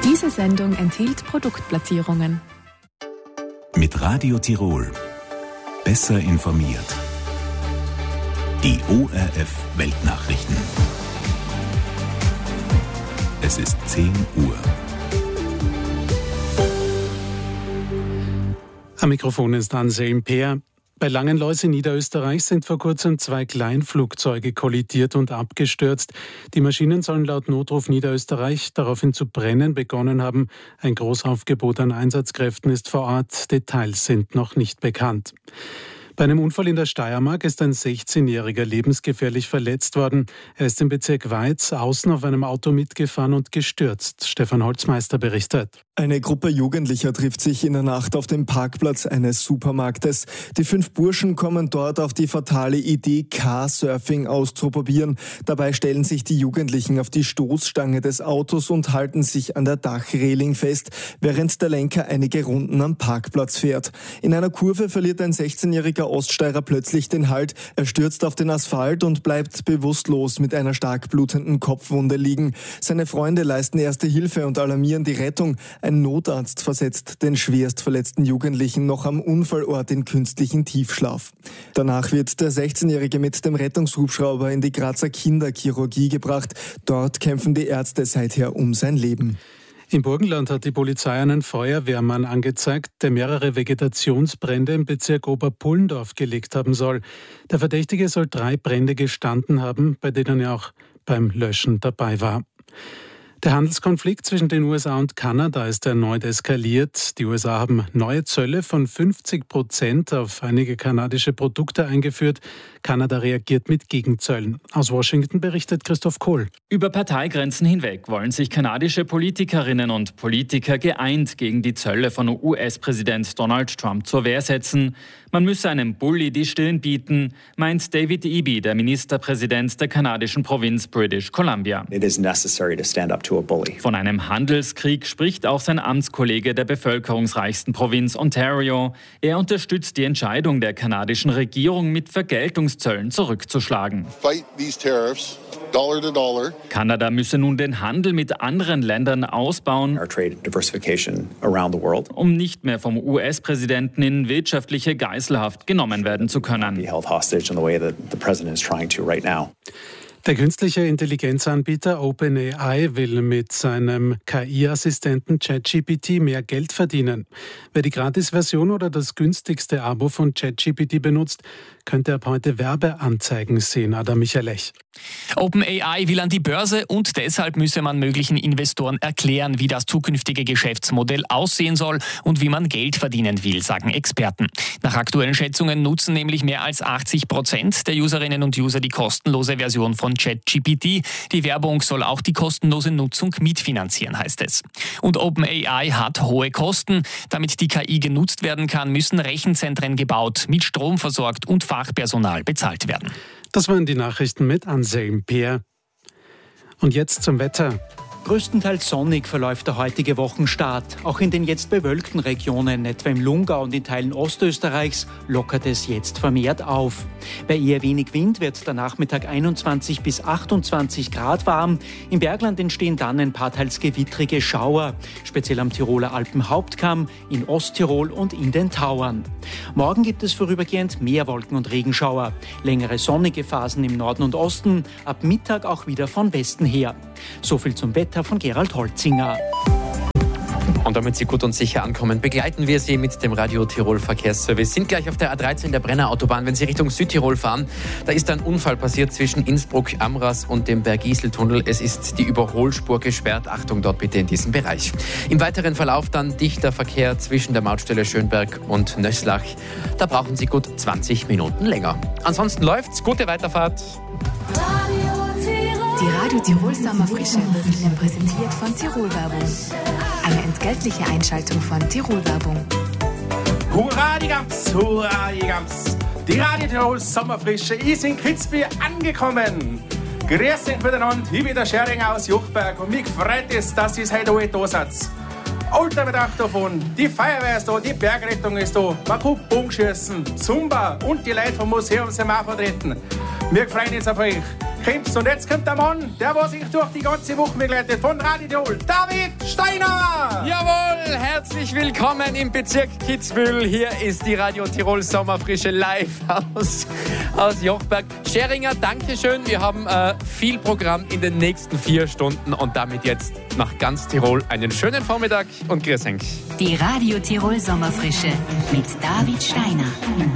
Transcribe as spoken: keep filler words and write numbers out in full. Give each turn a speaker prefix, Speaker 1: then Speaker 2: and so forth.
Speaker 1: Diese Sendung enthielt Produktplatzierungen.
Speaker 2: Mit Radio Tirol. Besser informiert. Die O R F Weltnachrichten. Es ist zehn Uhr.
Speaker 3: Am Mikrofon ist Anselm Peer. Bei Langenlois in Niederösterreich sind vor kurzem zwei Kleinflugzeuge kollidiert und abgestürzt. Die Maschinen sollen laut Notruf Niederösterreich daraufhin zu brennen begonnen haben. Ein Großaufgebot an Einsatzkräften ist vor Ort. Details sind noch nicht bekannt. Bei einem Unfall in der Steiermark ist ein sechzehnjähriger lebensgefährlich verletzt worden. Er ist im Bezirk Weiz außen auf einem Auto mitgefahren und gestürzt. Stefan Holzmeister berichtet.
Speaker 4: Eine Gruppe Jugendlicher trifft sich in der Nacht auf dem Parkplatz eines Supermarktes. Die fünf Burschen kommen dort auf die fatale Idee, Car-Surfing auszuprobieren. Dabei stellen sich die Jugendlichen auf die Stoßstange des Autos und halten sich an der Dachreling fest, während der Lenker einige Runden am Parkplatz fährt. In einer Kurve verliert ein sechzehnjähriger Oststeirer plötzlich den Halt. Er stürzt auf den Asphalt und bleibt bewusstlos mit einer stark blutenden Kopfwunde liegen. Seine Freunde leisten erste Hilfe und alarmieren die Rettung. Ein Notarzt versetzt den schwerst verletzten Jugendlichen noch am Unfallort in künstlichen Tiefschlaf. Danach wird der sechzehnjährige mit dem Rettungshubschrauber in die Grazer Kinderchirurgie gebracht. Dort kämpfen die Ärzte seither um sein Leben.
Speaker 3: Im Burgenland hat die Polizei einen Feuerwehrmann angezeigt, der mehrere Vegetationsbrände im Bezirk Oberpullendorf gelegt haben soll. Der Verdächtige soll drei Brände gestanden haben, bei denen er auch beim Löschen dabei war. Der Handelskonflikt zwischen den U S A und Kanada ist erneut eskaliert. Die U S A haben neue Zölle von fünfzig Prozent auf einige kanadische Produkte eingeführt. Kanada reagiert mit Gegenzöllen. Aus Washington berichtet Christoph Kohl.
Speaker 5: Über Parteigrenzen hinweg wollen sich kanadische Politikerinnen und Politiker geeint gegen die Zölle von U S-Präsident Donald Trump zur Wehr setzen. Man müsse einem Bully die Stirn bieten, meint David Eby, der Ministerpräsident der kanadischen Provinz British Columbia.
Speaker 6: It is necessary to stand up to a bully.
Speaker 5: Von einem Handelskrieg spricht auch sein Amtskollege der bevölkerungsreichsten Provinz Ontario. Er unterstützt die Entscheidung der kanadischen Regierung, mit Vergeltungszöllen zurückzuschlagen.
Speaker 7: Fight these tariffs. Dollar to dollar.
Speaker 5: Kanada müsse nun den Handel mit anderen Ländern ausbauen,
Speaker 6: Our trade diversification around the world.
Speaker 5: um nicht mehr vom U S-Präsidenten in wirtschaftliche Geiselhaft genommen werden zu können.
Speaker 6: Be held hostage in the way that the president is trying to right now.
Speaker 3: Der künstliche Intelligenzanbieter OpenAI will mit seinem K I-Assistenten ChatGPT mehr Geld verdienen. Wer die Gratis-Version oder das günstigste Abo von ChatGPT benutzt, könnte ab heute Werbeanzeigen sehen. Adam Michalech.
Speaker 8: OpenAI will an die Börse und deshalb müsse man möglichen Investoren erklären, wie das zukünftige Geschäftsmodell aussehen soll und wie man Geld verdienen will, sagen Experten. Nach aktuellen Schätzungen nutzen nämlich mehr als achtzig Prozent der Userinnen und User die kostenlose Version von ChatGPT. Die Werbung soll auch die kostenlose Nutzung mitfinanzieren, heißt es. Und OpenAI hat hohe Kosten. Damit die K I genutzt werden kann, müssen Rechenzentren gebaut, mit Strom versorgt und Fachpersonal bezahlt werden.
Speaker 3: Das waren die Nachrichten mit Anselm Peer. Und jetzt zum Wetter.
Speaker 9: Größtenteils sonnig verläuft der heutige Wochenstart. Auch in den jetzt bewölkten Regionen, etwa im Lungau und in Teilen Ostösterreichs, lockert es jetzt vermehrt auf. Bei eher wenig Wind wird der Nachmittag einundzwanzig bis achtundzwanzig Grad warm. Im Bergland entstehen dann ein paar teils gewittrige Schauer, speziell am Tiroler Alpenhauptkamm, in Osttirol und in den Tauern. Morgen gibt es vorübergehend mehr Wolken- und Regenschauer. Längere sonnige Phasen im Norden und Osten, ab Mittag auch wieder von Westen her. So viel zum Wetter von Gerald Holzinger.
Speaker 10: Und damit Sie gut und sicher ankommen, begleiten wir Sie mit dem Radio Tirol Verkehrsservice. Sind gleich auf der A dreizehn der Brenner Autobahn, wenn Sie Richtung Südtirol fahren. Da ist ein Unfall passiert zwischen Innsbruck, Amras und dem Bergisel-Tunnel. Es ist die Überholspur gesperrt. Achtung dort bitte in diesem Bereich. Im weiteren Verlauf dann dichter Verkehr zwischen der Mautstelle Schönberg und Nöslach. Da brauchen Sie gut zwanzig Minuten länger. Ansonsten läuft's. Gute Weiterfahrt.
Speaker 1: Die Radio Tirol Sommerfrische wird Ihnen präsentiert von Tirol Werbung. Eine entgeltliche Einschaltung von Tirol Werbung.
Speaker 11: Hurra die Gams, hurra die Gams. Die Radio Tirol Sommerfrische ist in Kitzbühel angekommen. Grüß euch miteinander, ich bin der Schering aus Jochberg und mich freut es, dass ihr heute alle da seid. Alter Bedacht davon, die Feuerwehr ist da, die Bergrettung ist da, man kann Bogenschießen, Zumba und die Leute vom Museum sind auch vertreten. Wir freuen uns auf euch. kommt's. Und jetzt kommt der Mann, der was sich durch die ganze Woche begleitet, von Radio Tirol, David Steiner!
Speaker 10: Jawohl, herzlich willkommen im Bezirk Kitzbühel. Hier ist die Radio Tirol Sommerfrische live aus, aus Jochberg. Scheringer, danke schön. Wir haben äh, viel Programm in den nächsten vier Stunden und damit jetzt nach ganz Tirol einen schönen Vormittag und grüß euch.
Speaker 1: Die Radio Tirol Sommerfrische mit David Steiner.